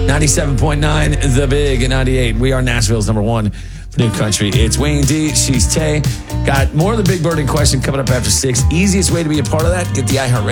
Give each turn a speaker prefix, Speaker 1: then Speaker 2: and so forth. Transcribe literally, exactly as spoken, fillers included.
Speaker 1: ninety-seven point nine, The Big, at ninety-eight. We are Nashville's number one for new country. It's Wayne D. She's Tay. Got more of the Big Birding question coming up after six. Easiest way to be a part of that, get the iHeartRadio